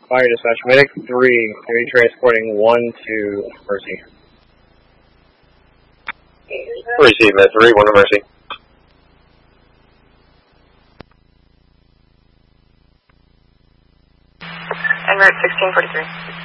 Fire dispatch, medic 3, going to be transporting 1 to Mercy. Receive, med 3, 1 to Mercy. En route 1643.